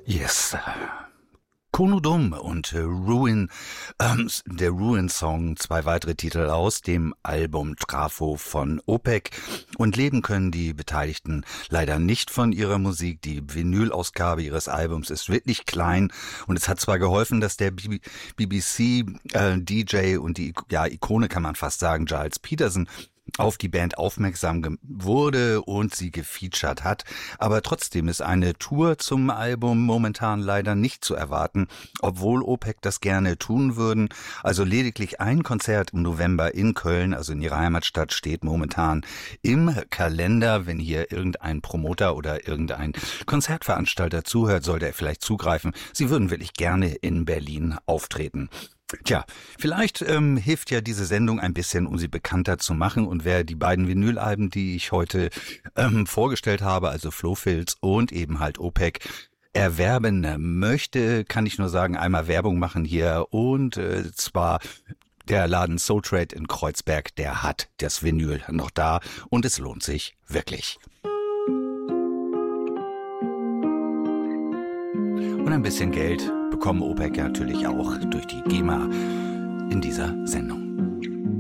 Yes. Konudum und der Ruin-Song, zwei weitere Titel aus dem Album Trafo von OPEC. Und leben können die Beteiligten leider nicht von ihrer Musik. Die Vinyl-Ausgabe ihres Albums ist wirklich klein und es hat zwar geholfen, dass der BBC-DJ und die Ikone, kann man fast sagen, Giles Peterson, auf die Band aufmerksam wurde und sie gefeatured hat. Aber trotzdem ist eine Tour zum Album momentan leider nicht zu erwarten, obwohl OPEC das gerne tun würden. Also lediglich ein Konzert im November in Köln, also in ihrer Heimatstadt, steht momentan im Kalender. Wenn hier irgendein Promoter oder irgendein Konzertveranstalter zuhört, sollte er vielleicht zugreifen. Sie würden wirklich gerne in Berlin auftreten. Tja, vielleicht hilft ja diese Sendung ein bisschen, um sie bekannter zu machen. Und wer die beiden Vinylalben, die ich heute vorgestellt habe, also Flo-Filz und eben halt OPEC, erwerben möchte, kann ich nur sagen, einmal Werbung machen hier. Und zwar der Laden Soul Trade in Kreuzberg, der hat das Vinyl noch da und es lohnt sich wirklich. Und ein bisschen Geld bekommen OPEC natürlich auch durch die GEMA in dieser Sendung.